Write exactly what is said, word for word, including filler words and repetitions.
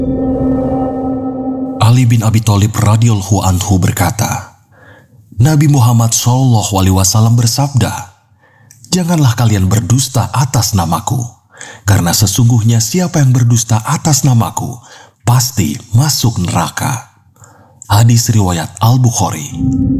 Ali bin Abi Thalib radhiyallahu anhu berkata, Nabi Muhammad shallallahu alaihi wasallam bersabda, "Janganlah kalian berdusta atas namaku, karena sesungguhnya siapa yang berdusta atas namaku pasti masuk neraka." Hadis riwayat Al-Bukhari.